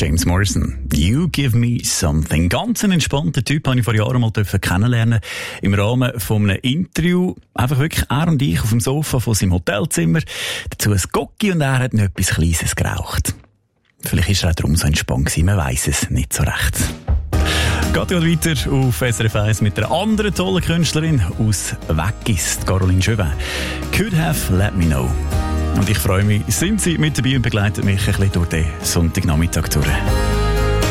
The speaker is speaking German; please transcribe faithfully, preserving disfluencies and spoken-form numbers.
James Morrison. You give me something. Ganz ein entspannter Typ, habe ich vor Jahren mal kennenlernen im Rahmen von einem Interview. Einfach wirklich er und ich auf dem Sofa von seinem Hotelzimmer. Dazu ein Gocki und er hat noch etwas Kleines geraucht. Vielleicht ist er auch darum so entspannt gewesen, man weiss es nicht so recht. Geht ja weiter auf S R F eins mit einer anderen tollen Künstlerin aus Weggist, Caroline Chauvin. Could have let me know. Und ich freue mich, sind Sie mit dabei und begleiten mich ein bisschen durch den Sonntagnachmittag durch.